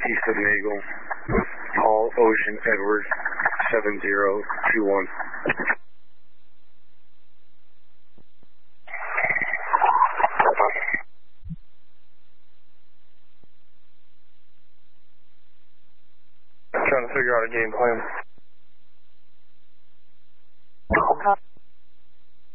east of Nagel. Paul Ocean Edwards 7021. Trying to figure out a game plan.